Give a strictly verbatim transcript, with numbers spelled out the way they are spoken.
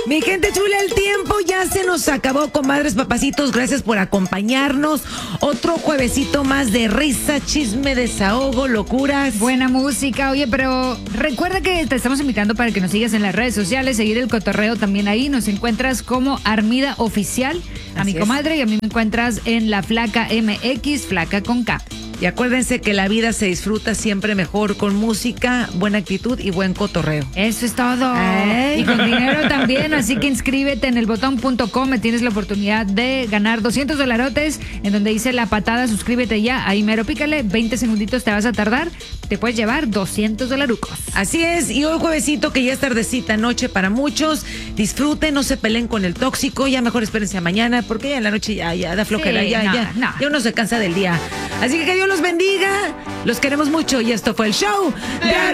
Mi gente chula, el tiempo ya se nos acabó, comadres, papacitos. Gracias por acompañarnos. Otro juevesito más de risa, chisme, desahogo, locuras. Buena música. Oye, pero recuerda que te estamos invitando para que nos sigas en las redes sociales, seguir el cotorreo también ahí. Nos encuentras como Armida Oficial, a Así mi es. comadre, y a mí me encuentras en La Flaca M X, Flaca con K. Y acuérdense que la vida se disfruta siempre mejor con música, buena actitud y buen cotorreo. Eso es todo. Ay. Y con dinero también, así que inscríbete en el botón punto com, tienes la oportunidad de ganar doscientos dolarotes, en donde dice la patada, suscríbete ya, ahí mero pícale, veinte segunditos te vas a tardar, te puedes llevar doscientos dolarucos. Así es, y hoy juevesito que ya es tardecita, noche para muchos, disfruten, no se peleen con el tóxico, ya mejor espérense a mañana, porque ya en la noche ya, ya da flojera, Sí, ya, no, ya, no. ya uno se cansa del día. Así que que Dios los bendiga, los queremos mucho y esto fue el show de